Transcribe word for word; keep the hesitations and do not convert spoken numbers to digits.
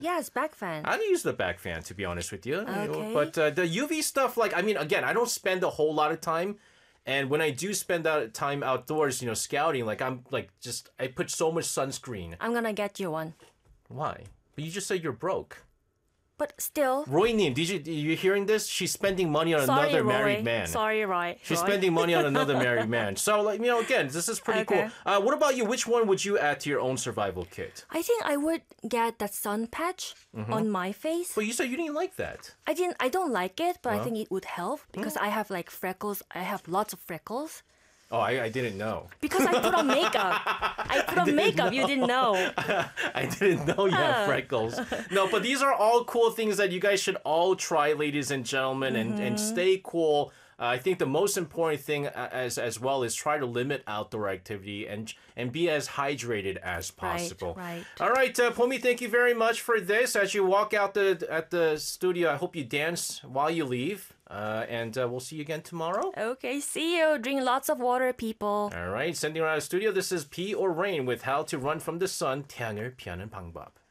Yes, back fan. I use the back fan, to be honest with you. Okay. But uh, the U V stuff, like, I mean, again, I don't spend a whole lot of time. And when I do spend that time outdoors, you know, scouting, like, I'm, like, just, I put so much sunscreen. I'm gonna get you one. Why? But you just said you're broke. But still. Roy Nim, did you, are you hearing this? She's spending money on Sorry, another Roy. married man. Sorry, Roy. She's Roy. spending money on another married man. So, like, you know, again, this is pretty Okay. cool. Uh, what about you? Which one would you add to your own survival kit? I think I would get that sun patch Mm-hmm. on my face. But you said you didn't like that. I didn't. I don't like it, but I think it would help because I have like freckles. I have lots of freckles. Oh, I, I didn't know. Because I put on makeup. I put on makeup. You didn't know. I didn't know you had Uh. freckles. No, but these are all cool things that you guys should all try, ladies and gentlemen, and, and Mm-hmm. stay cool. Uh, I think the most important thing uh, as as well is try to limit outdoor activity and and be as hydrated as possible. right. All right, uh, Pomi, thank you very much for this. As you walk out the at the studio, I hope you dance while you leave. Uh, and uh, we'll see you again tomorrow. Okay, see you. Drink lots of water, people. All right, sending around the studio. This is P or Rain with How to Run from the Sun. 태양을 피하는 방법.